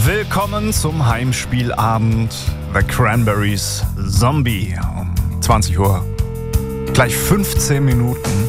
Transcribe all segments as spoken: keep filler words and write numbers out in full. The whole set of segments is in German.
Willkommen zum Heimspielabend The Cranberries Zombie um zwanzig Uhr. Gleich fünfzehn Minuten.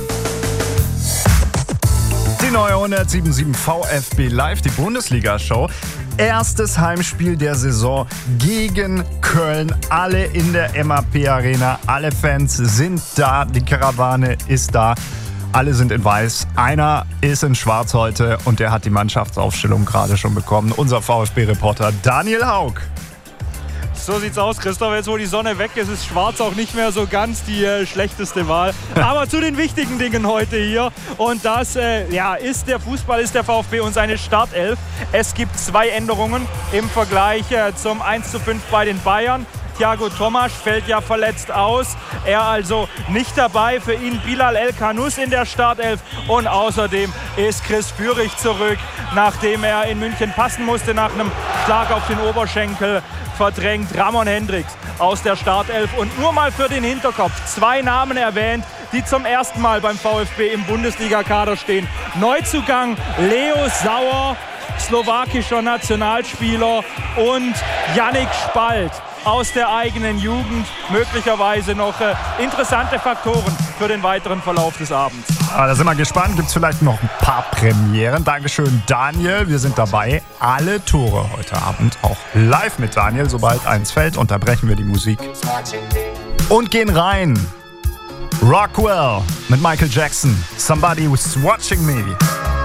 Die neue hundertsiebundsiebzig VfB Live, die Bundesliga-Show. Erstes Heimspiel der Saison gegen Köln. Alle in der M A P Arena. Alle Fans sind da. Die Karawane ist da. Alle sind in weiß. Einer ist in schwarz heute und der hat die Mannschaftsaufstellung gerade schon bekommen. Unser VfB-Reporter Daniel Haug. So sieht's aus, Christoph. Jetzt, wo die Sonne weg ist, ist schwarz auch nicht mehr so ganz die äh, schlechteste Wahl. Aber zu den wichtigen Dingen heute hier. Und das äh, ja, ist der Fußball, ist der VfB und seine Startelf. Es gibt zwei Änderungen im Vergleich äh, zum eins zu fünf bei den Bayern. Thiago Tomasch fällt ja verletzt aus. Er also nicht dabei. Für ihn Bilal El-Khanous in der Startelf. Und außerdem ist Chris Führig zurück, nachdem er in München passen musste nach einem Schlag auf den Oberschenkel. Verdrängt Ramon Hendricks aus der Startelf. Und nur mal für den Hinterkopf zwei Namen erwähnt, die zum ersten Mal beim VfB im Bundesliga-Kader stehen. Neuzugang Leo Sauer, slowakischer Nationalspieler, und Yannick Spalt aus der eigenen Jugend. Möglicherweise noch äh, interessante Faktoren für den weiteren Verlauf des Abends. Ah, da sind wir gespannt. Gibt es vielleicht noch ein paar Premieren. Dankeschön, Daniel. Wir sind dabei. Alle Tore heute Abend auch live mit Daniel. Sobald eins fällt, unterbrechen wir die Musik und gehen rein. Rockwell mit Michael Jackson. Somebody was watching me.